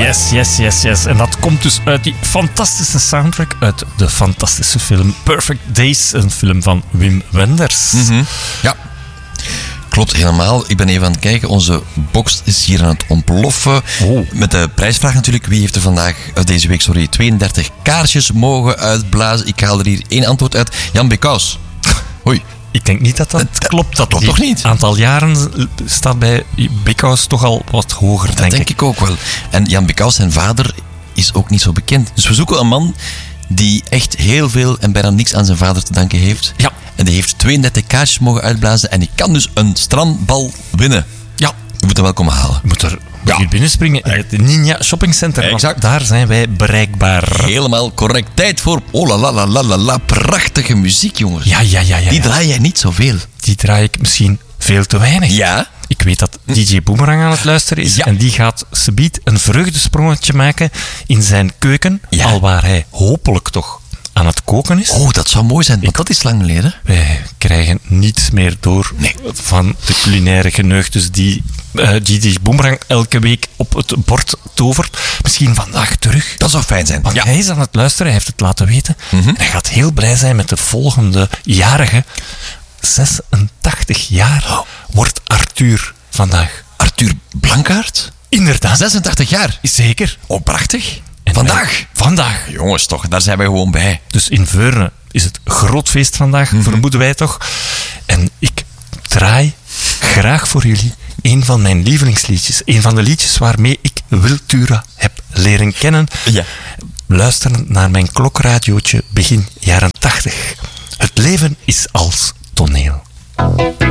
Yes. En dat komt dus uit die fantastische soundtrack uit de fantastische film Perfect Days, een film van Wim Wenders. Ja. Klopt, helemaal. Ik ben even aan het kijken. Onze box is hier aan het ontploffen. Met de prijsvraag natuurlijk. Wie heeft er deze week 32 kaarsjes mogen uitblazen? Ik haal er hier 1 antwoord uit. Jan Bekaus. Hoi. Ik denk niet dat klopt. Dat klopt toch niet? Het aantal jaren staat bij Bekaus toch al wat hoger, Dat denk ik ook wel. En Jan Bekaus, zijn vader, is ook niet zo bekend. Dus we zoeken een man die echt heel veel en bijna niks aan zijn vader te danken heeft. Ja. En die heeft 32 kaartjes mogen uitblazen en die kan dus een strandbal winnen. Ja. Je moet hem wel komen halen. Je moet hier binnenspringen in het Ninja Shopping Center. Exact. Daar zijn wij bereikbaar. Helemaal correct. Tijd voor prachtige muziek, jongens. Ja. Die draai jij niet zoveel. Die draai ik misschien veel te weinig. Ja? Ik weet dat DJ Boomerang aan het luisteren is. Ja. En die gaat subiet een vreugdesprongetje maken in zijn keuken. Ja. Alwaar hij hopelijk toch aan het koken is. Oh, dat zou mooi zijn, want dat is lang geleden. Wij krijgen niets meer door van de culinaire geneugtes die DJ Boomerang elke week op het bord tovert. Misschien vandaag terug. Dat zou fijn zijn. Want hij is aan het luisteren, hij heeft het laten weten. En hij gaat heel blij zijn met de volgende jarige. 86 jaar wordt Arthur vandaag. Arthur Blankaert? Inderdaad. 86 jaar? Zeker. Oh, prachtig. En Vandaag? Vandaag. Jongens, toch, daar zijn wij gewoon bij. Dus in Veurne is het groot feest vandaag, vermoeden wij toch. En ik draai graag voor jullie een van mijn lievelingsliedjes. Een van de liedjes waarmee ik Wiltura heb leren kennen. Ja. Luisterend naar mijn klokradiootje begin jaren 80. Het leven is als toneel.